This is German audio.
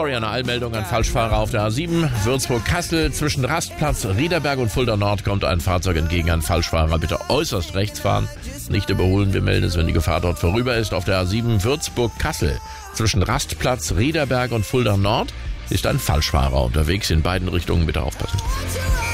Sorry, eine Eilmeldung an Falschfahrer auf der A7. Würzburg-Kassel zwischen Rastplatz, Riederberg und Fulda Nord kommt ein Fahrzeug entgegen. An Falschfahrer bitte äußerst rechts fahren. Nicht überholen, wir melden es, wenn die Gefahr dort vorüber ist. Auf der A7 Würzburg-Kassel zwischen Rastplatz, Riederberg und Fulda Nord ist ein Falschfahrer unterwegs. In beiden Richtungen bitte aufpassen.